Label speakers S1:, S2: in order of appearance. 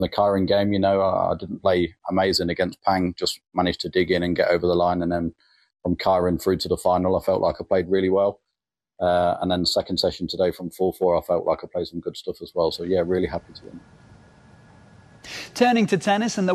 S1: the Keirin game, I didn't play amazing against Pang, just managed to dig in and get over the line. And then from Keirin through to the final, I felt like I played really well. And then the second session today from 4-4, I felt like I played some good stuff as well. So, yeah, really happy to win.
S2: Turning to tennis, and